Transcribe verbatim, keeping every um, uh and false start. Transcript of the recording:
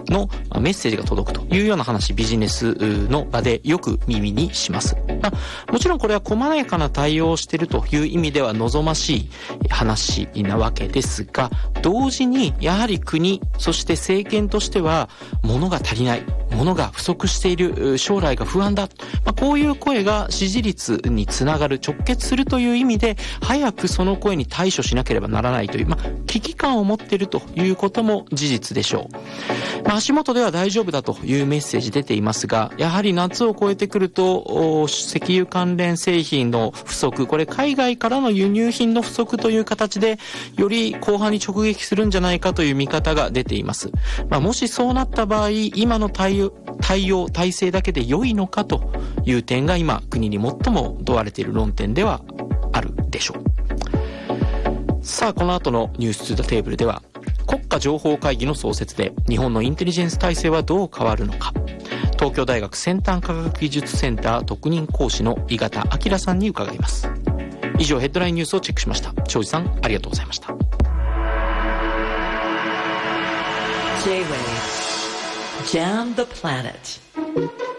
のメッセージが届くというような話、ビジネスの場でよく耳にします。まあ、もちろんこれは細やかな対応をしているという意味では望ましい話なわけですが、同時にやはり国、そして政権としては物が足りない、物が不足している、将来が不安だ、まあ、こういう声が支持率につながる、直結するという意味で早くその声に対処しなければならないという、まあ、危機感を持っているということも事実でしょう。まあ、足元では大丈夫だというメッセージ出ていますが、やはり夏を超えてくると石油関連製品の不足、これ海外からの輸入品の不足という形でより後半に直撃するんじゃないかという見方が出ています。まあ、もしそうなった場合、今の対応対応体制だけで良いのかという点が今国に最も問われている論点ではあるでしょう。さあ、この後のニュースツーザテーブルでは、国家情報会議の創設で日本のインテリジェンス体制はどう変わるのか、東京大学先端科学技術センター特任講師の井形明さんに伺います。以上、ヘッドラインニュースをチェックしました。庄司さん、ありがとうございました。 J-Wave Jam the Planet